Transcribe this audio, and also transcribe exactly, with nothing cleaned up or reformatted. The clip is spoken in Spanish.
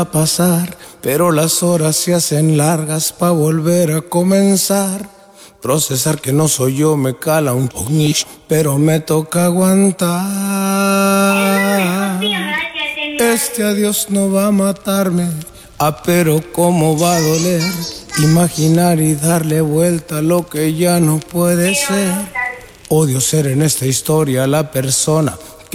a pasar, pero las horas se hacen largas pa' volver a comenzar. Procesar que no soy yo me cala un poquillo, pero me toca aguantar. Este adiós no va a matarme, ah, pero cómo va a doler. Imaginar y darle vuelta a lo que ya no puede ser. Odio ser en esta historia la persona